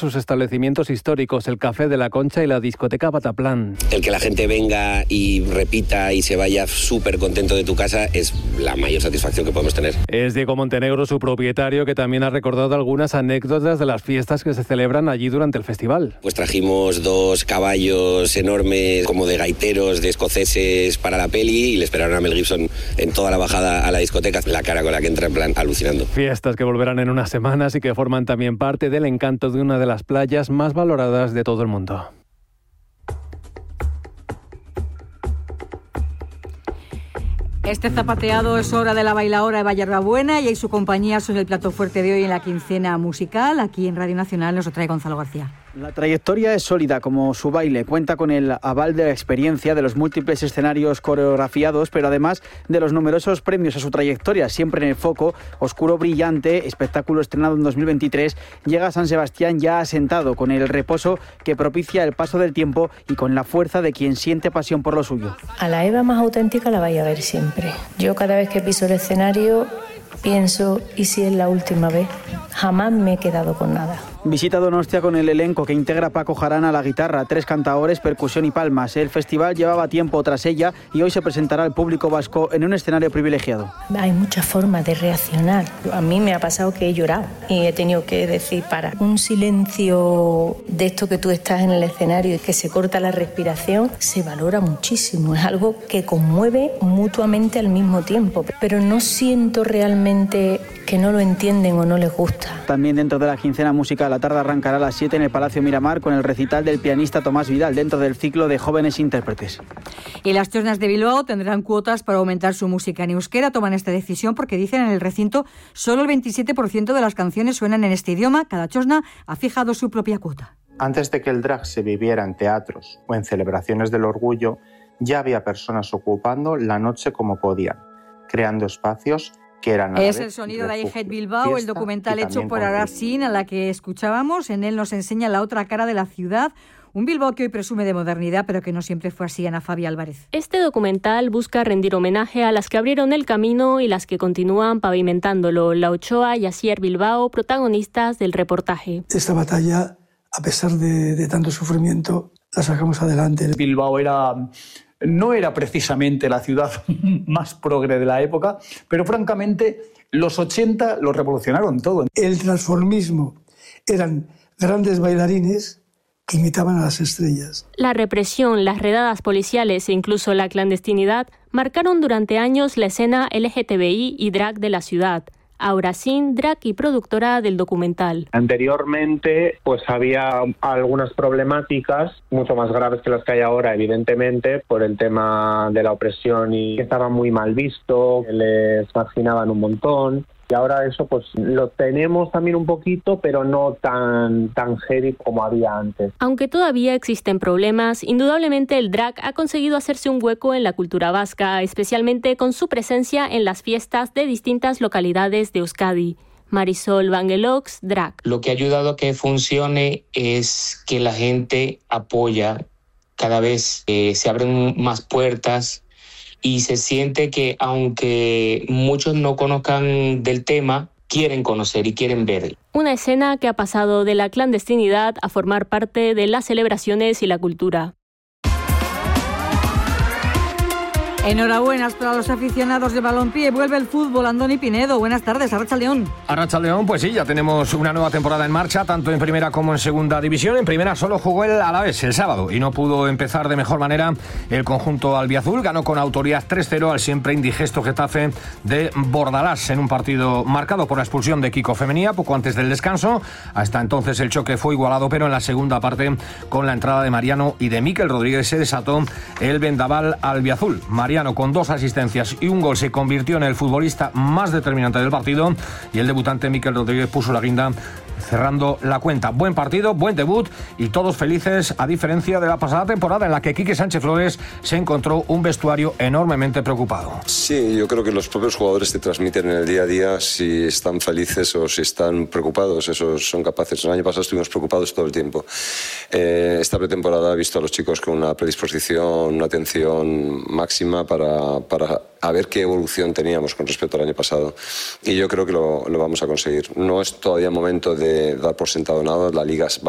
sus establecimientos históricos, el Café de la Concha y la discoteca Bataclan. El que la gente venga y repita y se vaya súper contento de tu casa es la mayor satisfacción que podemos tener. Es Diego Montenegro, su propietario, que también ha recordado algunas anécdotas de las fiestas que se celebran allí durante el festival. Pues trajimos 2 caballos enormes como de gaiteros, de escoceses para la peli y le esperaron a Mel Gibson en toda la bajada a la discoteca, la cara con la que entra en plan alucinando. Fiestas que volverán en unas semanas y que forman también parte del encanto de una de las playas más valoradas de todo el mundo. Este zapateado es obra de la bailaora Eva Yerbabuena y su compañía son el plato fuerte de hoy en la quincena musical. Aquí en Radio Nacional nos lo trae Gonzalo García. La trayectoria es sólida como su baile, cuenta con el aval de la experiencia, de los múltiples escenarios coreografiados, pero además de los numerosos premios a su trayectoria, siempre en el foco, Oscuro Brillante, espectáculo estrenado en 2023, llega a San Sebastián ya asentado, con el reposo que propicia el paso del tiempo y con la fuerza de quien siente pasión por lo suyo. A la Eva más auténtica la vais a ver siempre. Yo cada vez que piso el escenario pienso, ¿y si es la última vez? Jamás me he quedado con nada. Visita Donostia con el elenco que integra Paco Jarana a la guitarra, 3 cantaores, percusión y palmas. El festival llevaba tiempo tras ella y hoy se presentará al público vasco en un escenario privilegiado. Hay muchas formas de reaccionar. A mí me ha pasado que he llorado y he tenido que decir para. Un silencio de esto que tú estás en el escenario y que se corta la respiración se valora muchísimo. Es algo que conmueve mutuamente al mismo tiempo, pero no siento realmente que no lo entienden o no les gusta. También dentro de la quincena musical, la tarde arrancará a las 7 en el Palacio Miramar con el recital del pianista Tomás Vidal dentro del ciclo de jóvenes intérpretes. Y las Txosnas de Bilbao tendrán cuotas para aumentar su música en euskera. Toman esta decisión porque dicen en el recinto solo el 27% de las canciones suenan en este idioma. Cada Txosna ha fijado su propia cuota. Antes de que el drag se viviera en teatros o en celebraciones del orgullo, ya había personas ocupando la noche como podían, creando espacios que eran es el sonido de Aijet Bilbao, el documental hecho por Arasin, a la que escuchábamos. En él nos enseña la otra cara de la ciudad. Un Bilbao que hoy presume de modernidad, pero que no siempre fue así. Ana Fabi Álvarez. Este documental busca rendir homenaje a las que abrieron el camino y las que continúan pavimentándolo. La Ochoa y Asier Bilbao, protagonistas del reportaje. Esta batalla, a pesar de tanto sufrimiento, la sacamos adelante. Bilbao no era precisamente la ciudad más progre de la época, pero francamente los 80 lo revolucionaron todo. El transformismo eran grandes bailarines que imitaban a las estrellas. La represión, las redadas policiales e incluso la clandestinidad marcaron durante años la escena LGTBI y drag de la ciudad. Arasin, drag y productora del documental. Anteriormente, pues había algunas problemáticas mucho más graves que las que hay ahora, evidentemente, por el tema de la opresión y que estaba muy mal visto, que les marginaban un montón. Y ahora eso pues lo tenemos también un poquito, pero no tan heavy como había antes. Aunque todavía existen problemas, indudablemente el drag ha conseguido hacerse un hueco en la cultura vasca, especialmente con su presencia en las fiestas de distintas localidades de Euskadi. Marisol Vangelox, drag. Lo que ha ayudado a que funcione es que la gente apoya, cada vez se abren más puertas, y se siente que aunque muchos no conozcan del tema, quieren conocer y quieren ver. Una escena que ha pasado de la clandestinidad a formar parte de las celebraciones y la cultura. Enhorabuena para los aficionados de balompié. Vuelve el fútbol. Andoni Pinedo, buenas tardes. Arratsaldeón. Arratsaldeón, pues sí, ya tenemos una nueva temporada en marcha, tanto en primera como en segunda división. En primera solo jugó el Alavés el sábado y no pudo empezar de mejor manera el conjunto albiazul. Ganó con autoridad 3-0 al siempre indigesto Getafe de Bordalás en un partido marcado por la expulsión de Kiko Femenía poco antes del descanso. Hasta entonces el choque fue igualado, pero en la segunda parte, con la entrada de Mariano y de Mikel Rodríguez, se desató el vendaval albiazul. Mariano, con 2 asistencias y un gol, se convirtió en el futbolista más determinante del partido y el debutante Mikel Rodríguez puso la guinda cerrando la cuenta. Buen partido, buen debut y todos felices, a diferencia de la pasada temporada en la que Quique Sánchez Flores se encontró un vestuario enormemente preocupado. Sí, yo creo que los propios jugadores te transmiten en el día a día si están felices o si están preocupados. Esos son capaces. El año pasado estuvimos preocupados todo el tiempo. Esta pretemporada he visto a los chicos con una predisposición, una atención máxima para a ver qué evolución teníamos con respecto al año pasado. Y yo creo que lo vamos a conseguir. No es todavía momento de dar por sentado nada. La liga